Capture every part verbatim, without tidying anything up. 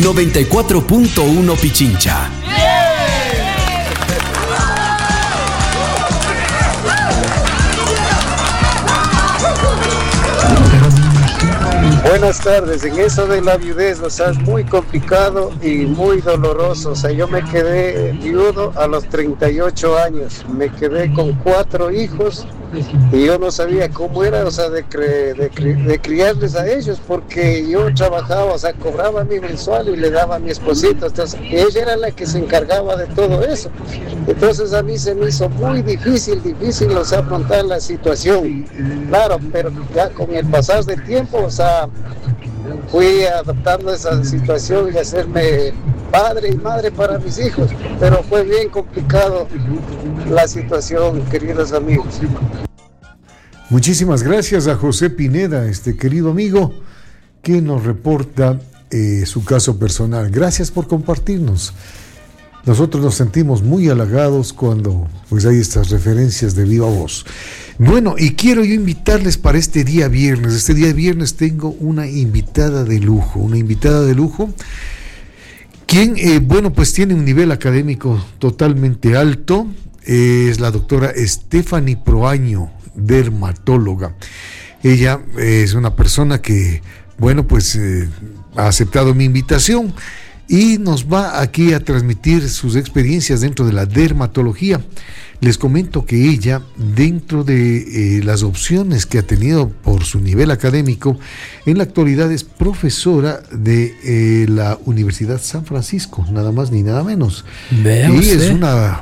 noventa y cuatro punto uno Pichincha. Buenas tardes. En eso de la viudez, o sea, es muy complicado y muy doloroso. O sea, yo me quedé viudo a los treinta y ocho años. Me quedé con cuatro hijos y yo no sabía cómo era, o sea, de, cre- de, cri- de criarles a ellos, porque yo trabajaba, o sea, cobraba mi mensual y le daba a mi esposito. Entonces, ella era la que se encargaba de todo eso. Entonces, a mí se me hizo muy difícil, difícil, o sea, afrontar la situación. Claro, pero ya con el pasar del tiempo, o sea, fui adaptando esa situación y hacerme padre y madre para mis hijos, pero fue bien complicado la situación, queridos amigos. Muchísimas gracias a José Pineda, este querido amigo, que nos reporta eh, su caso personal. Gracias por compartirnos. Nosotros nos sentimos muy halagados cuando pues hay estas referencias de viva voz. Bueno, y quiero yo invitarles para este día viernes. Este día viernes tengo una invitada de lujo, una invitada de lujo, quien, eh, bueno, pues tiene un nivel académico totalmente alto. Eh, es la doctora Stephanie Proaño, dermatóloga. Ella eh, es una persona que, bueno, pues eh, ha aceptado mi invitación y nos va aquí a transmitir sus experiencias dentro de la dermatología. Les comento que ella, dentro de eh, las opciones que ha tenido por su nivel académico, en la actualidad es profesora de eh, la Universidad San Francisco, nada más ni nada menos. Vea y usted. es una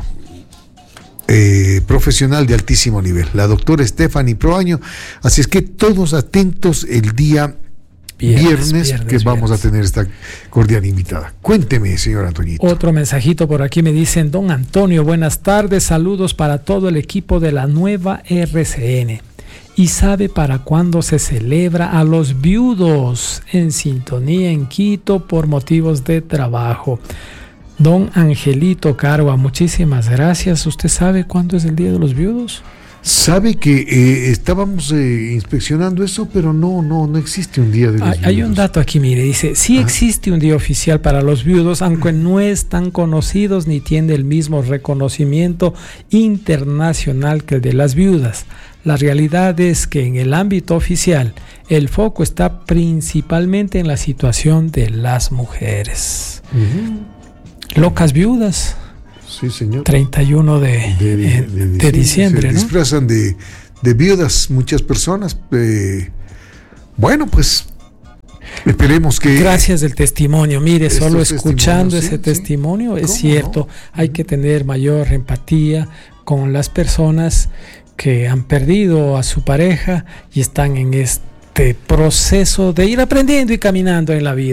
eh, profesional de altísimo nivel, la doctora Stephanie Proaño. Así es que todos atentos el día Viernes, viernes, viernes que vamos viernes. a tener esta cordial invitada. Cuénteme, señor Antoñito. Otro mensajito por aquí me dicen: don Antonio, buenas tardes, saludos para todo el equipo de la nueva R C N. ¿Y sabe para cuándo se celebra a los viudos? En sintonía en Quito por motivos de trabajo. Don Angelito Carua, muchísimas gracias. ¿Usted sabe cuándo es el Día de los Viudos? Sabe que eh, estábamos eh, inspeccionando eso, pero no, no, no existe un día de los hay, viudos. Hay un dato aquí, mire, dice, sí existe un día oficial para los viudos, aunque no es tan conocidos ni tiene el mismo reconocimiento internacional que el de las viudas. La realidad es que en el ámbito oficial, el foco está principalmente en la situación de las mujeres. Uh-huh. Locas viudas. Sí, señor. treinta y uno de, de, de, de, de diciembre, se ¿no? disfrazan de, de viudas muchas personas. Eh, bueno, pues esperemos que... Gracias del testimonio. Mire, solo escuchando ese sí, testimonio, sí. es cierto, no? Hay que tener mayor empatía con las personas que han perdido a su pareja y están en este proceso de ir aprendiendo y caminando en la vida.